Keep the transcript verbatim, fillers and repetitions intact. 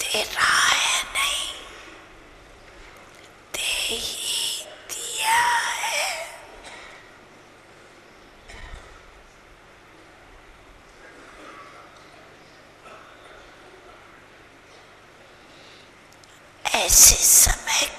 दे रहा है नहीं, दे ही दिया है। ऐसे समय